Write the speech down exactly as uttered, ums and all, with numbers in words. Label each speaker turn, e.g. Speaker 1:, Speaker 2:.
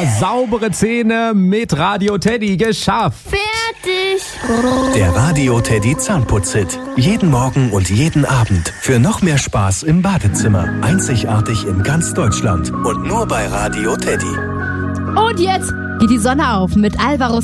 Speaker 1: saubere Zähne mit Radio Teddy geschafft.
Speaker 2: Fertig.
Speaker 3: Der Radio Teddy Zahnputz-Hit. Jeden Morgen und jeden Abend. Für noch mehr Spaß im Badezimmer. Einzigartig in ganz Deutschland. Und nur bei Radio Teddy.
Speaker 4: Und jetzt geht die Sonne auf mit Alvaro